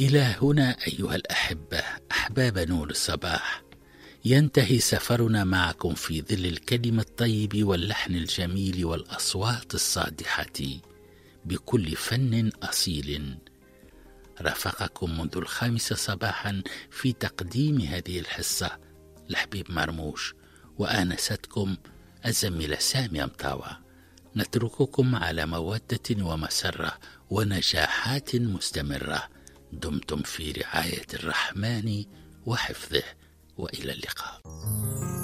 إلى هنا أيها الأحبة أحباب نور الصباح ينتهي سفرنا معكم في ظل الكلمة الطيب واللحن الجميل والأصوات الصادحة بكل فن أصيل. رافقكم منذ 5 صباحا في تقديم هذه الحصة لحبيب مرموش، وآنستكم الزميلة سامية مطاوة. نترككم على مودة ومسرة ونجاحات مستمرة. دمتم في رعاية الرحمن وحفظه، وإلى اللقاء.